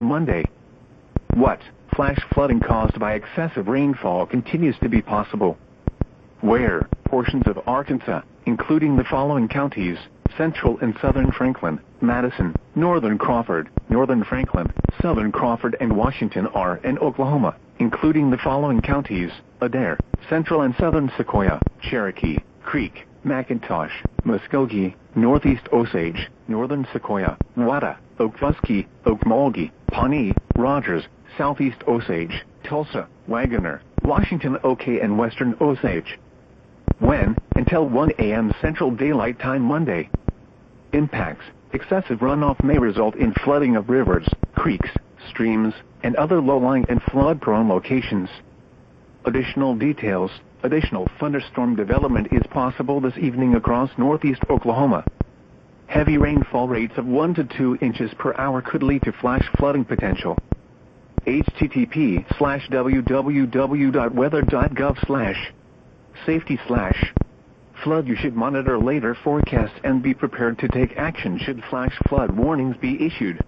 Monday. What? Flash flooding caused by excessive rainfall continues to be possible. Where? Portions of Arkansas, including the following counties: Central and Southern Franklin, Madison, Northern Crawford, Northern Franklin, Southern Crawford and Washington are, and Oklahoma, including the following counties: Adair, Central and Southern Sequoia, Cherokee, Creek, McIntosh, Muskogee, Northeast Osage, Northern Sequoia, Wada, Okfuskee, Okmulgee, Pawnee, Rogers, Southeast Osage, Tulsa, Wagoner, Washington OK and Western Osage. When? Until 1 a.m. Central Daylight Time Monday. Impacts: excessive runoff may result in flooding of rivers, creeks, streams, and other low-lying and flood-prone locations. Additional details: additional thunderstorm development is possible this evening across northeast Oklahoma. Heavy rainfall rates of 1 to 2 inches per hour could lead to flash flooding potential. http://www.weather.gov/safety/flood. You should monitor later forecasts and be prepared to take action should flash flood warnings be issued.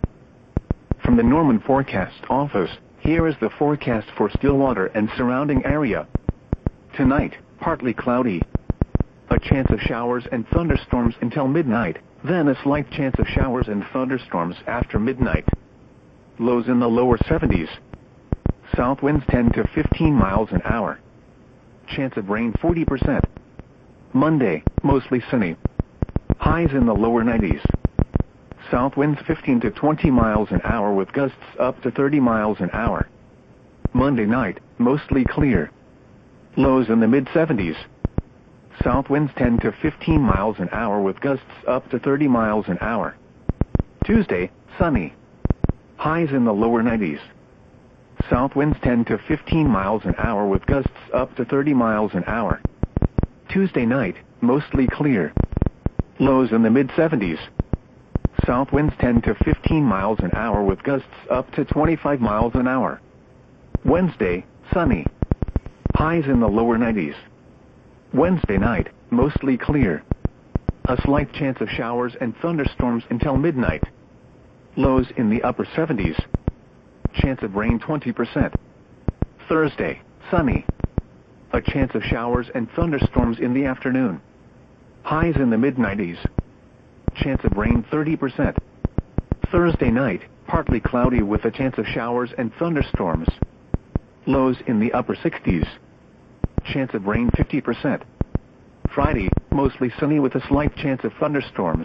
From the Norman Forecast Office, here is the forecast for Stillwater and surrounding area. Tonight, partly cloudy. A chance of showers and thunderstorms until midnight, then a slight chance of showers and thunderstorms after midnight. Lows in the lower 70s. South winds 10 to 15 miles an hour. Chance of rain 40%. Monday, mostly sunny. Highs in the lower 90s. South winds 15 to 20 miles an hour with gusts up to 30 miles an hour. Monday night, mostly clear. Lows in the mid-70s. South winds 10 to 15 miles an hour with gusts up to 30 miles an hour. Tuesday, sunny. Highs in the lower 90s. South winds 10 to 15 miles an hour with gusts up to 30 miles an hour. Tuesday night, mostly clear. Lows in the mid-70s. South winds 10 to 15 miles an hour with gusts up to 25 miles an hour. Wednesday, sunny. Highs in the lower 90s. Wednesday night, mostly clear. A slight chance of showers and thunderstorms until midnight. Lows in the upper 70s. Chance of rain 20%. Thursday, sunny. A chance of showers and thunderstorms in the afternoon. Highs in the mid-90s. Chance of rain 30%. Thursday night, partly cloudy with a chance of showers and thunderstorms. Lows in the upper 60s. Chance of rain 50%. Friday, mostly sunny with a slight chance of thunderstorms.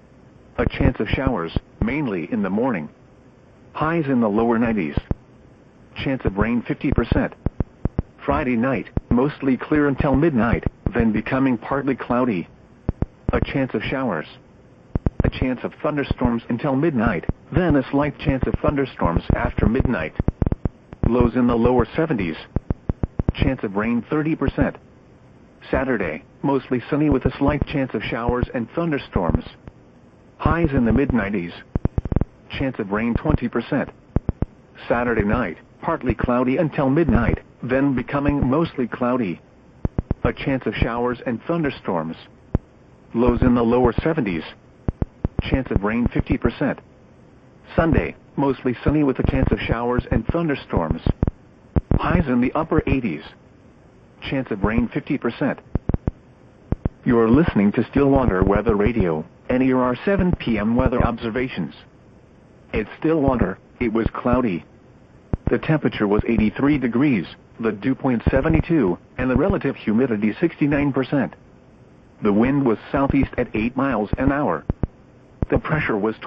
A chance of showers, mainly in the morning. Highs in the lower 90s. Chance of rain 50%. Friday night, mostly clear until midnight, then becoming partly cloudy. A chance of showers. A chance of thunderstorms until midnight, then a slight chance of thunderstorms after midnight. Lows in the lower 70s. Chance of rain 30%. Saturday, mostly sunny with a slight chance of showers and thunderstorms. Highs in the mid-90s. Chance of rain 20%. Saturday night, partly cloudy until midnight, then becoming mostly cloudy. A chance of showers and thunderstorms. Lows in the lower 70s. Chance of rain 50%. Sunday, mostly sunny with a chance of showers and thunderstorms. Highs in the upper 80s. Chance of rain 50%. You're listening to Stillwater Weather Radio, and here are 7 p.m. weather observations. At Stillwater, it was cloudy. The temperature was 83 degrees, the dew point 72, and the relative humidity 69%. The wind was southeast at 8 miles an hour. The pressure was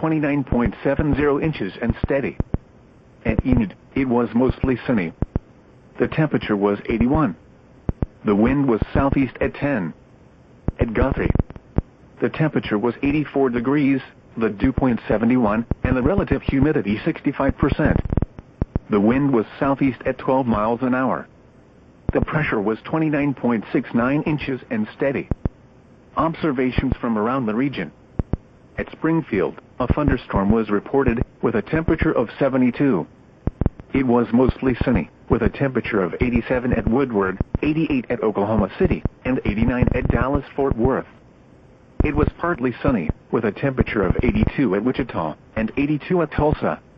29.70 inches and steady. At Enid, it was mostly sunny. The temperature was 81. The wind was southeast at 10. At Guthrie, the temperature was 84 degrees, the dew point 71, and the relative humidity 65%. The wind was southeast at 12 miles an hour. The pressure was 29.69 inches and steady. Observations from around the region. At Springfield, a thunderstorm was reported with a temperature of 72. It was mostly sunny, with a temperature of 87 at Woodward, 88 at Oklahoma City, and 89 at Dallas-Fort Worth. It was partly sunny, with a temperature of 82 at Wichita, and 82 at Tulsa.